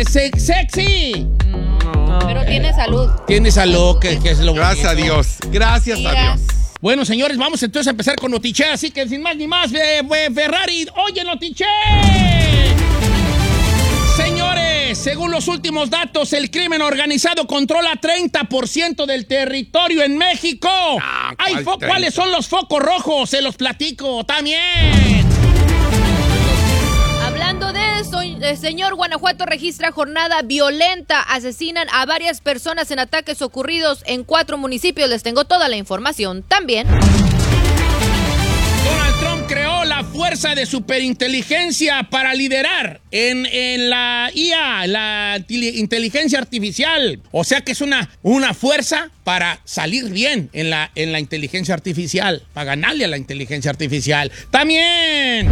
sexy. Pero tiene salud. Tiene salud, que es lo Gracias a bonito. Dios. Gracias a Dios. Bueno, señores, vamos entonces a empezar con Notiche, así que sin más ni más, Ferrari, oye, Notiche. Señores, según los últimos datos, el crimen organizado controla 30% del territorio en México. ¿Cuáles son los focos rojos? Se los platico también. Hablando de eso, señor, Guanajuato registra jornada violenta. Asesinan a varias personas en ataques ocurridos en 4 municipios. Les tengo toda la información también. Donald Trump creó la fuerza de superinteligencia para liderar en la IA, la inteligencia artificial. O sea que es una fuerza para salir bien en la inteligencia artificial, para ganarle a la inteligencia artificial. También.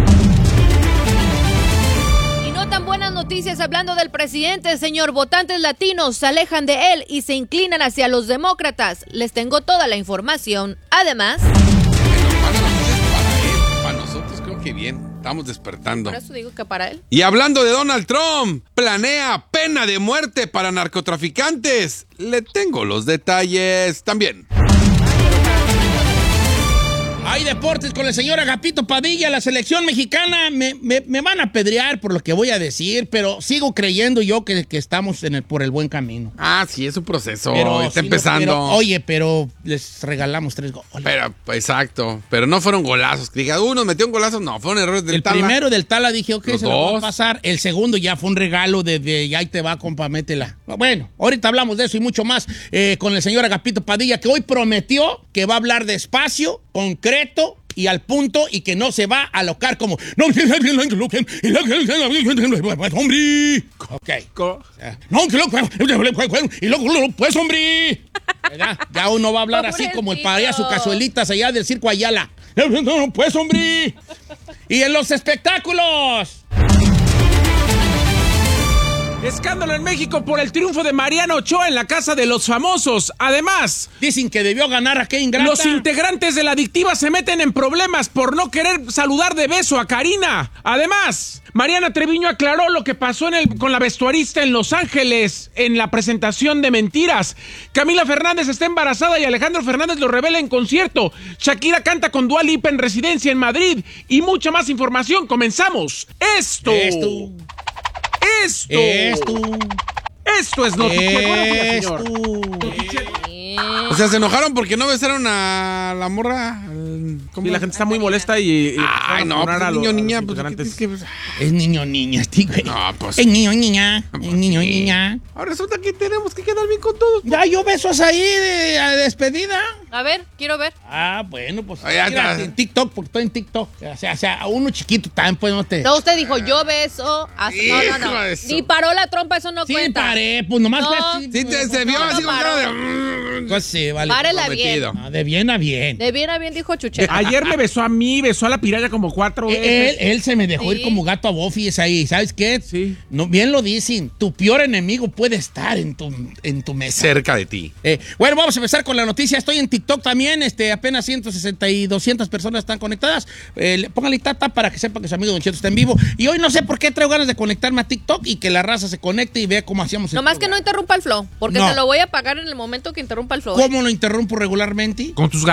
No tan buenas noticias hablando del presidente, señor. Votantes latinos se alejan de él y se inclinan hacia los demócratas. Les tengo toda la información. Además, para nosotros creo que bien. Estamos despertando. por eso digo que para él. Y hablando de Donald Trump, planea pena de muerte para narcotraficantes. Le tengo los detalles también. Hay deportes con el señor Agapito Padilla. La selección mexicana me van a apedrear por lo que voy a decir, pero sigo creyendo yo que estamos por el buen camino. Sí, es un proceso. Pero, está empezando. Pero les regalamos 3 goles. Pero, exacto. Pero no fueron golazos. Que diga, uno metió un golazo. No, fueron errores del Tala. El primero del Tala dije, ok, Los se lo va a dos. pasar. El segundo ya fue un regalo de ya ahí te va, compa, métela. Bueno, ahorita hablamos de eso y mucho más con el señor Agapito Padilla, que hoy prometió que va a hablar despacio, concreto y al punto y que no se va a alocar como hombre. Ok. No, y luego pues hombre. ¿Verdad? Ya uno va a hablar así como el payaso Cazuelitas allá del Circo Ayala. No, pues hombre. Y en los espectáculos. Escándalo en México por el triunfo de Mariana Ochoa en la Casa de los Famosos. Además, dicen que debió ganar a qué ingrata. Los integrantes de la adictiva se meten en problemas por no querer saludar de beso a Karina. Además, Mariana Treviño aclaró lo que pasó con la vestuarista en Los Ángeles en la presentación de Mentiras. Camila Fernández está embarazada y Alejandro Fernández lo revela en concierto. Shakira canta con Dua Lipa en residencia en Madrid. Y mucha más información. Comenzamos. Esto es noticia. Buenos días, señor. O sea, se enojaron porque no besaron a la morra. Sí, la gente está muy molesta y ay, no, pues es niño, niña. Pues, es niño, niña, tío. No, pues. Es niño, niña. Es niño, niña. Ahora resulta que tenemos que quedar bien con todos. Ya, yo besos ahí de despedida. A ver, quiero ver. Bueno, pues. Mira, en TikTok, porque estoy en Tiktok. O sea, a uno chiquito también, pues no te. No, usted dijo, yo beso. No. Ni paró la trompa, eso no sí, cuenta. Sí, paré, pues nomás. No. Sí, se vio así con cara de. Pues sí, vale. Párela bien. No, de bien a bien. De bien a bien, dijo Chuche. Ayer me besó a mí, besó a la piraya como 4 veces. Él se me dejó ir como gato a Buffy, es ahí. ¿Sabes qué? Sí. No, bien lo dicen. Tu peor enemigo puede estar en tu mesa. Cerca de ti. Bueno, vamos a empezar con la noticia. Estoy en TikTok también. Apenas 160 y 200 personas están conectadas. Póngale tata para que sepa que su amigo Don Cheto está en vivo. Y hoy no sé por qué traigo ganas de conectarme a TikTok y que la raza se conecte y vea cómo hacíamos el Nomás que programa. no interrumpa el flow, porque No. se lo voy a pagar en el momento que interrumpa el flow. ¿Cómo lo interrumpo regularmente? Con tus